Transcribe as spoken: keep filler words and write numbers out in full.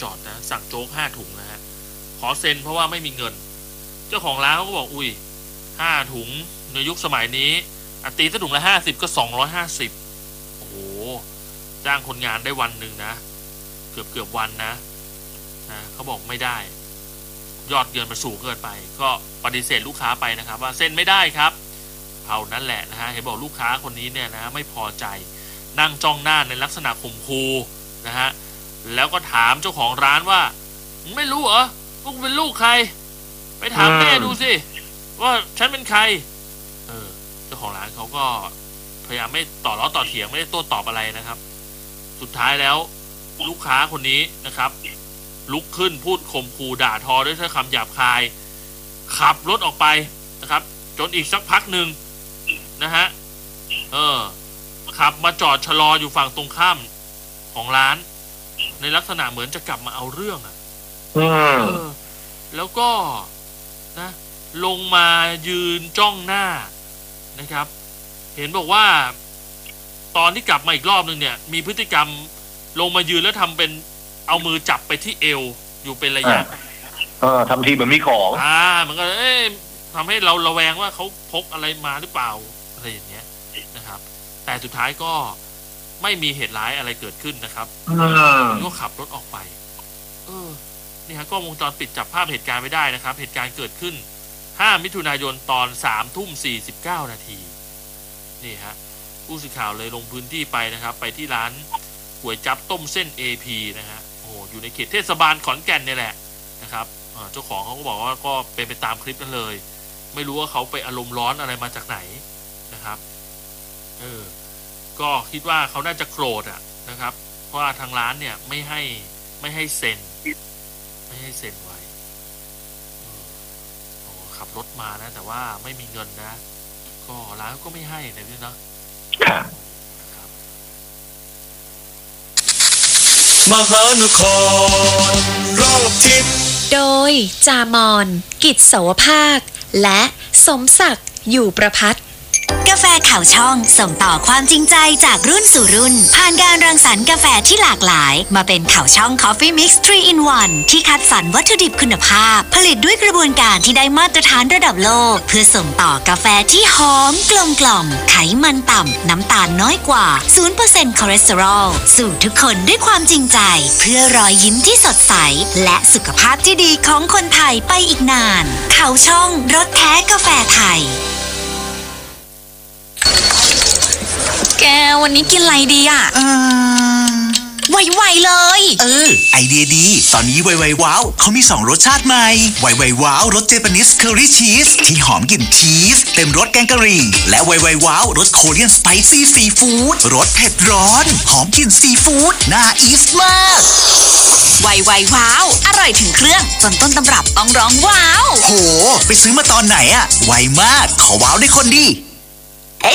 จอดนะสั่งโจ๊กห้าถุงนะฮะขอเซ็นเพราะว่าไม่มีเงินเจ้าของร้านเขาก็บอกอุ้ยห้าถุงในยุคสมัยนี้ตีถ้าถุงละห้าสิบก็สองร้อยห้าสิบโอ้โหจ้างคนงานได้วันหนึ่งนะเกือบเกือบวันนะนะเขาบอกไม่ได้ยอดเงินมันสูงเกินไปก็ปฏิเสธลูกค้าไปนะครับว่าเซ็นไม่ได้ครับเท่านั้นแหละนะฮะเห็นบอกลูกค้าคนนี้เนี่ยนะไม่พอใจนั่งจ้องหน้าในลักษณะข่มขู่นะฮะแล้วก็ถามเจ้าของร้านว่าไม่รู้เหรอพวกเป็นลูกใครไปถามแม่ดูสิว่าฉันเป็นใครเออเจ้าของร้านเขาก็พยายามไม่ต่อล้อต่อเถียงไม่ได้โต้ตอบอะไรนะครับสุดท้ายแล้วลูกค้าคนนี้นะครับลุกขึ้นพูดข่มขู่ด่าทอด้วยถ้อยคำหยาบคายขับรถออกไปนะครับจนอีกสักพักหนึ่งนะฮะเออขับมาจอดชะลออยู่ฝั่งตรงข้ามของร้านในลักษณะเหมือนจะกลับมาเอาเรื่องอ่ะเออแล้วก็นะลงมายืนจ้องหน้านะครับเห็นบอกว่าตอนที่กลับมาอีกรอบนึงเนี่ยมีพฤติกรรมลงมายืนแล้วทำเป็นเอามือจับไปที่เอวอยู่เป็นระยะเออทำทีเหมือนมีของอ่ามันก็เอ๊ะทำให้เราระแวงว่าเขาพกอะไรมาหรือเปล่าอะไรอย่างเงี้ยนะครับแต่สุดท้ายก็ไม่มีเหตุร้ายอะไรเกิดขึ้นนะครับก็ขับรถออกไปเออนี่ฮะกล้องวงจรปิดจับภาพเหตุการณ์ไว้ได้นะครับเหตุการณ์เกิดขึ้นห้ามิถุนายนตอนสามทุ่มสี่สิบเก้านาทีนี่ฮะผู้สื่อข่าวเลยลงพื้นที่ไปนะครับไปที่ร้านก๋วยจั๊บต้มเส้น เอ พี นะฮะโอ้อยู่ในเขตเทศบาลขอนแก่นนี่แหละนะครับเจ้าของเขาก็บอกว่าก็เป็นไปตามคลิปนั้นเลยไม่รู้ว่าเขาไปอารมณ์ร้อนอะไรมาจากไหนนะครับเออก็คิดว่าเขาน่าจะโกรธอ่ะนะครับเพราะว่าทางร้านเนี่ยไม่ให้ไม่ให้เซ็นไม่ให้เซ็นไว้ขับรถมานะแต่ว่าไม่มีเงินนะก็ร้านก็ไม่ให้นะพี่เนาะมหานครรอบทิศโดยจามอนกิจเสาวภาคและสมศักดิ์อยู่ประภัตกาแฟข่าวช่องส่งต่อความจริงใจจากรุ่นสู่รุ่นผ่านการรังสรรค์กาแฟที่หลากหลายมาเป็นข่าวช่อง Coffee Mix ทรี in วัน ที่คัดสรรวัตถุดิบคุณภาพผลิตด้วยกระบวนการที่ได้มาตรฐานระดับโลกเพื่อส่งต่อกาแฟที่หอมกลมกล่อมไขมันต่ำน้ำตาลน้อยกว่า ศูนย์เปอร์เซ็นต์ คอเลสเตอรอลสู่ทุกคนด้วยความจริงใจเพื่อรอยยิ้มที่สดใสและสุขภาพที่ดีของคนไทยไปอีกนานข่าวช่องรสแท้กาแฟไทยแกวันนี้กินอะไรดีอ่ะอืมไวๆเลยเออไอเดียดีตอนนี้ไวๆว้าวเขามีสองรสชาติใหม่ไวๆว้าวรสเจแปนิสเคอรี่ชีสที่หอมกลิ่นชีสเต็มรสแกงกะหรี่และไวๆว้าวรสโคเรียนสไปซี่ซีฟู้ดรสเผ็ดร้อนหอมกลิ่นซีฟู้ดน่าอีฟมากไวๆว้าวอร่อยถึงเครื่องจนต้นตำรับต้องร้องว้าวโหไปซื้อมาตอนไหนอะไวมากขอว้าวได้คนดี